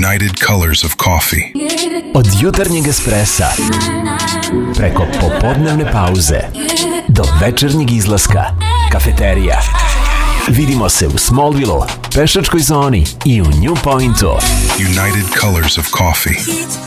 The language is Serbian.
United Colors of Coffee. Od jutarnjeg espressa, preko popodnevne pauze, do večernjeg izlaska, kafeterija. Vidimo se u Smallville, pešačkoj zoni i u New Pointu. United Colors of Coffee.